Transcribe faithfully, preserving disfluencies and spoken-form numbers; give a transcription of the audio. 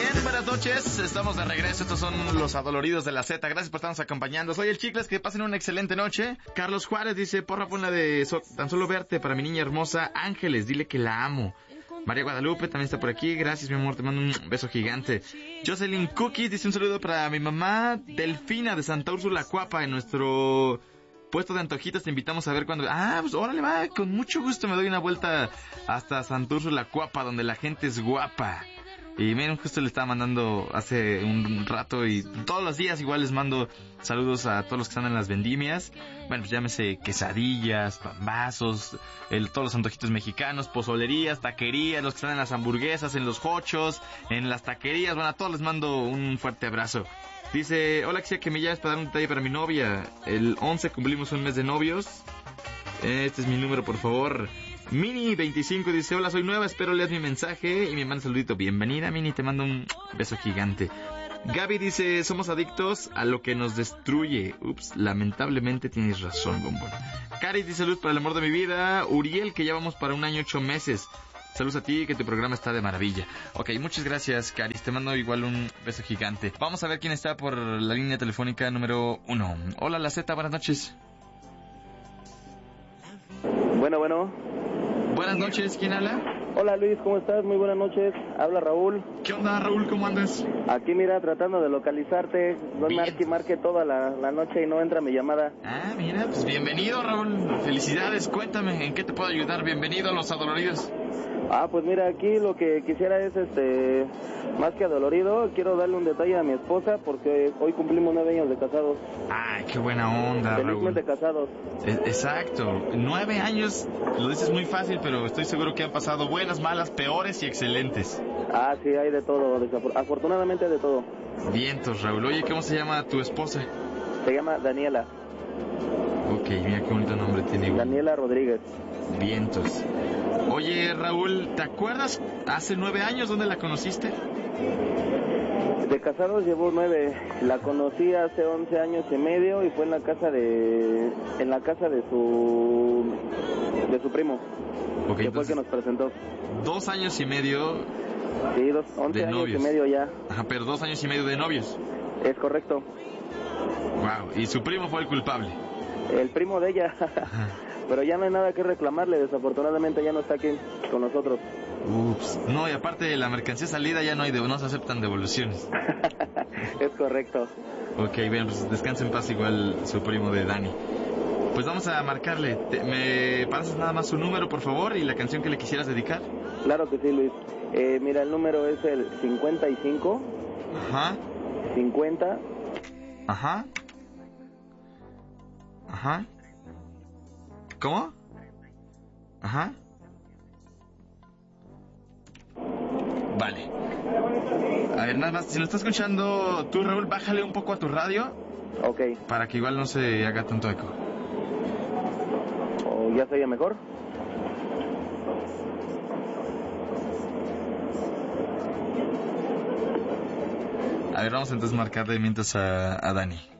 bien? Buenas noches, estamos de regreso, estos son los adoloridos de la Z, gracias por estarnos acompañando. Soy el Chicles, que pasen una excelente noche. Carlos Juárez dice, porra, pon la de so, tan solo verte para mi niña hermosa Ángeles, dile que la amo. María Guadalupe también está por aquí, gracias mi amor, te mando un beso gigante. Jocelyn Cookies dice un saludo para mi mamá Delfina de Santa Úrsula Cuapa, en nuestro puesto de antojitos. Te invitamos a ver cuando... Ah, pues órale, va, con mucho gusto me doy una vuelta hasta Santa Úrsula Cuapa, donde la gente es guapa. Y miren, justo le estaba mandando hace un rato, y todos los días igual les mando saludos a todos los que están en las vendimias. Bueno, pues llámese quesadillas, pambazos, el, todos los antojitos mexicanos, pozolerías, taquerías, los que están en las hamburguesas, en los hochos, en las taquerías. Bueno, a todos les mando un fuerte abrazo. Dice, hola, quisiera que me llames para dar un detalle para mi novia. El once cumplimos un mes de novios. Este es mi número, por favor. Mini veinticinco dice, hola, soy nueva, espero leas mi mensaje y me manda un saludito. Bienvenida, Mini, te mando un beso gigante. Gaby dice, somos adictos a lo que nos destruye. Ups, lamentablemente tienes razón, bombón. Cari dice, salud para el amor de mi vida. Uriel, que ya vamos para un año ocho meses. Saludos a ti, que tu programa está de maravilla. Ok, muchas gracias, Caris. Te mando igual un beso gigante. Vamos a ver quién está por la línea telefónica número uno. Hola, la Z, buenas noches. Bueno, bueno. Buenas noches, ¿quién habla? Hola, Luis, ¿cómo estás? Muy buenas noches. Habla Raúl. ¿Qué onda, Raúl? ¿Cómo andas? Aquí, mira, tratando de localizarte. Don Marque, marque toda la, la noche y no entra mi llamada. Ah, mira, pues bienvenido, Raúl. Felicidades, cuéntame, ¿en qué te puedo ayudar? Bienvenido a Los Adoloridos. Ah, pues mira, aquí lo que quisiera es, este, más que adolorido, quiero darle un detalle a mi esposa porque hoy cumplimos nueve años de casados. Ay, qué buena onda, Felizmente Raúl. casados. Es, exacto, nueve años, lo dices muy fácil, pero estoy seguro que han pasado buenas, malas, peores y excelentes. Ah, sí, hay de todo, desafor- afortunadamente hay de todo. Vientos, Raúl. Oye, ¿cómo se llama tu esposa? Se llama Daniela. Ok, mira qué bonito nombre tiene. Daniela Rodríguez. Vientos. Oye, Raúl, ¿te acuerdas hace nueve años dónde la conociste? De casados llevo nueve. La conocí hace once años y medio y fue en la casa de, en la casa de su, de su primo. Ok, que entonces, fue el que nos presentó. Dos años y medio. Sí, dos, once de años novios. y medio ya. Ajá, pero dos años y medio de novios. Es correcto. Wow, y su primo fue el culpable. El primo de ella. Pero ya no hay nada que reclamarle, desafortunadamente ya no está aquí con nosotros. Ups, no, y aparte de la mercancía salida ya no hay, de, no se aceptan devoluciones. Es correcto. Ok, bien, pues descansa en paz igual su primo de Dani. Pues vamos a marcarle. Te, ¿Me pasas nada más su número, por favor, y la canción que le quisieras dedicar? Claro que sí, Luis. Eh, mira, el número es el cincuenta y cinco. Ajá. cincuenta. Ajá. Ajá. ¿Cómo? Ajá. Vale. A ver, nada más, si lo estás escuchando tú, Raúl, bájale un poco a tu radio. Ok. Para que igual no se haga tanto eco. ¿O ya sería mejor? A ver, vamos entonces a marcarle mientras a, a Dani.